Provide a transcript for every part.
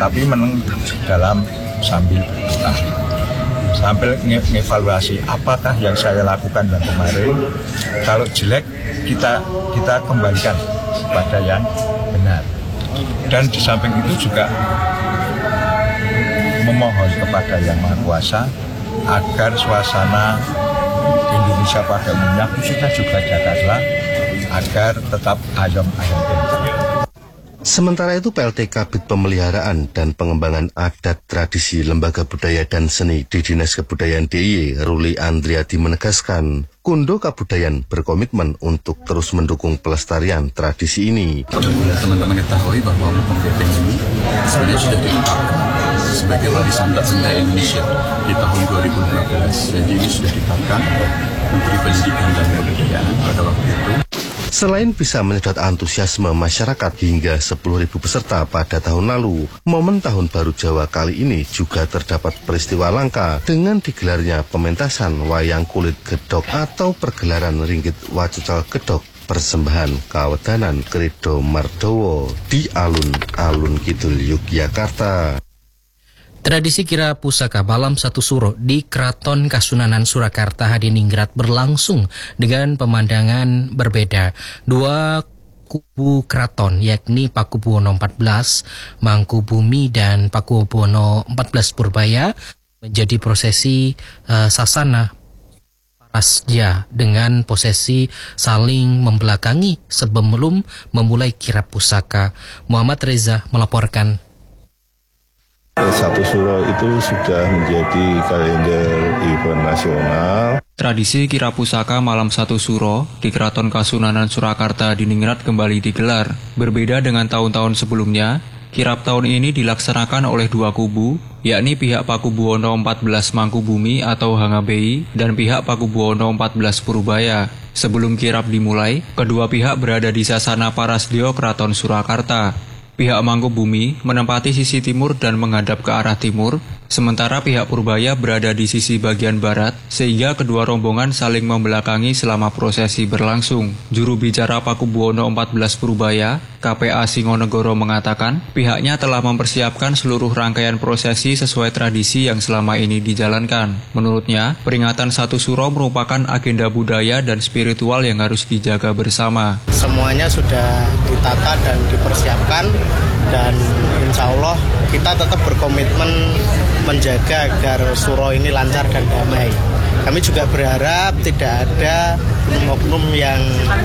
tapi menang dalam sambil ngevaluasi apakah yang saya lakukan yang kemarin, kalau jelek kita kembalikan pada yang benar. Dan di samping itu juga memohon kepada Yang Maha Kuasa agar suasana Indonesia pada umumnya, khususnya juga Jakarta, agar tetap ayom-ayom tentram. Sementara itu PLT Kabid Pemeliharaan dan Pengembangan Adat Tradisi Lembaga Budaya dan Seni di Dinas Kebudayaan DIY, Ruli Andriati menegaskan, Kundo Kabudayaan berkomitmen untuk terus mendukung pelestarian tradisi ini. Bila teman-teman ketahui bahwa Mumpung Gepeng ini sebenarnya sudah ditetapkan sebagai warisan tak benda Indonesia di tahun 2015. Jadi ini sudah ditetapkan Menteri Pendidikan dan Kebudayaan pada waktu itu. Selain bisa menyedot antusiasme masyarakat hingga 10.000 peserta pada tahun lalu, momen Tahun Baru Jawa kali ini juga terdapat peristiwa langka dengan digelarnya pementasan wayang kulit gedhog atau pergelaran ringgit wacucal gedhog persembahan kawedanan Kredo Mardowo di alun-alun Kidul Yogyakarta. Tradisi kira pusaka malam satu suro di Keraton Kasunanan Surakarta Hadiningrat berlangsung dengan pemandangan berbeda. Dua kubu keraton yakni Pakubuwono XIV, Mangkubumi dan Pakubuwono XIV Purbaya menjadi prosesi sasana parasja dengan prosesi saling membelakangi sebelum memulai kirap pusaka. Muhammad Reza melaporkan. Satu Suro itu sudah menjadi kalender event nasional. Tradisi kirap pusaka malam satu Suro di Keraton Kasunanan Surakarta Hadiningrat kembali digelar. Berbeda dengan tahun-tahun sebelumnya, kirap tahun ini dilaksanakan oleh dua kubu, yakni pihak Pakubuwono XIV Mangkubumi atau Hangabei dan pihak Pakubuwono XIV Purbaya. Sebelum kirap dimulai, kedua pihak berada di sasana Parasdyo Keraton Surakarta. Pihak Mangkubumi menempati sisi timur dan menghadap ke arah timur, sementara pihak Purbaya berada di sisi bagian barat, sehingga kedua rombongan saling membelakangi selama prosesi berlangsung. Juru bicara Pakubuwono XIV Purbaya, KPA Singonegoro mengatakan, pihaknya telah mempersiapkan seluruh rangkaian prosesi sesuai tradisi yang selama ini dijalankan. Menurutnya, peringatan Satu Suro merupakan agenda budaya dan spiritual yang harus dijaga bersama. Semuanya sudah ditata dan dipersiapkan, dan insya Allah kita tetap berkomitmen menjaga agar Suro ini lancar dan damai. Kami juga berharap tidak ada oknum yang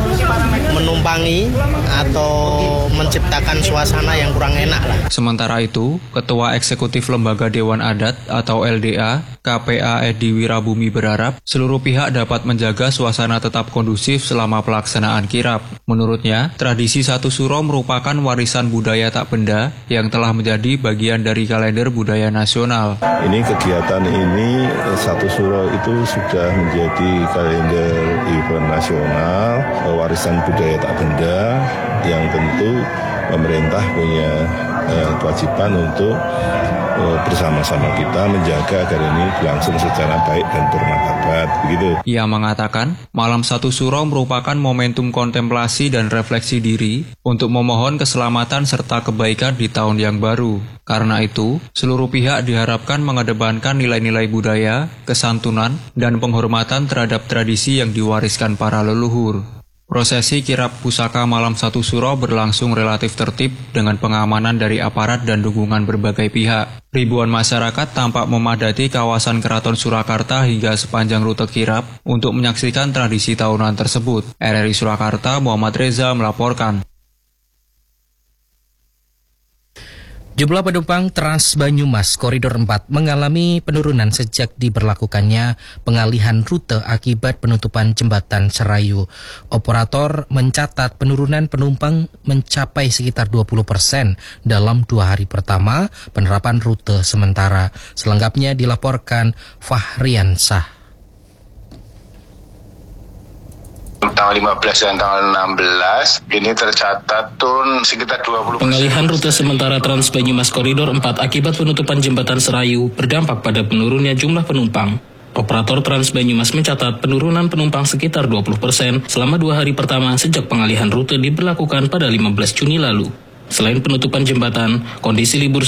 menumpangi atau menciptakan suasana yang kurang enak lah. Sementara itu, Ketua Eksekutif Lembaga Dewan Adat atau LDA, KPA Edi Wirabumi berharap seluruh pihak dapat menjaga suasana tetap kondusif selama pelaksanaan kirap. Menurutnya, tradisi Satu Suro merupakan warisan budaya tak benda yang telah menjadi bagian dari kalender budaya nasional. Ini kegiatan ini Satu Suro itu sudah menjadi kalender event nasional, warisan budaya tak benda yang tentu pemerintah punya kewajiban untuk bersama-sama kita menjaga agar ini berlangsung secara baik dan bermartabat. Begitu. Ia mengatakan, malam Satu Suro merupakan momentum kontemplasi dan refleksi diri untuk memohon keselamatan serta kebaikan di tahun yang baru. Karena itu, seluruh pihak diharapkan mengedepankan nilai-nilai budaya, kesantunan, dan penghormatan terhadap tradisi yang diwariskan para leluhur. Prosesi kirap pusaka malam Satu Suro berlangsung relatif tertib dengan pengamanan dari aparat dan dukungan berbagai pihak. Ribuan masyarakat tampak memadati kawasan Keraton Surakarta hingga sepanjang rute kirap untuk menyaksikan tradisi tahunan tersebut. RRI Surakarta, Muhammad Reza melaporkan. Jumlah penumpang Trans Banyumas Koridor 4 mengalami penurunan sejak diberlakukannya pengalihan rute akibat penutupan jembatan Serayu. Operator mencatat penurunan penumpang mencapai sekitar 20% dalam 2 hari pertama penerapan rute sementara. Selengkapnya dilaporkan Fahriansah. Tanggal 15 dan tanggal 16 ini tercatat turun sekitar 20%. Pengalihan rute sementara Trans Banyumas Koridor 4 akibat penutupan jembatan Serayu berdampak pada penurunnya jumlah penumpang. Operator Trans Banyumas mencatat penurunan penumpang sekitar 20% selama 2 hari pertama sejak pengalihan rute diberlakukan pada 15 Juni lalu. Selain penutupan jembatan, kondisi libur